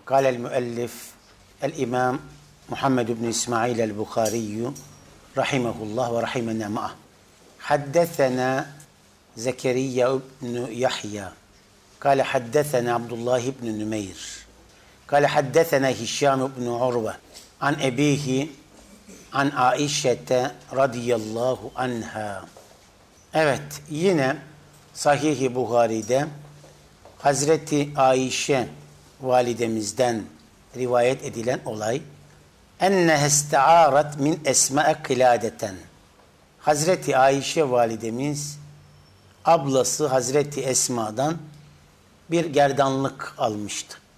قال المؤلف الإمام محمد بن إسماعيل البخاري رحمه الله ورحمنا معه حدثنا زكريا بن يحيى قال حدثنا عبد الله بن نمير قال حدثنا هشام بن عروة عن أبيه عن عائشة radıyallahu anha. Evet, yine Sahih-i Buhari'de Hazreti Ayşe validemizden rivayet edilen olay enne ista'arat min esma'a kıladeten. Hazreti Ayşe validemiz ablası Hazreti Esma'dan bir gerdanlık almıştı.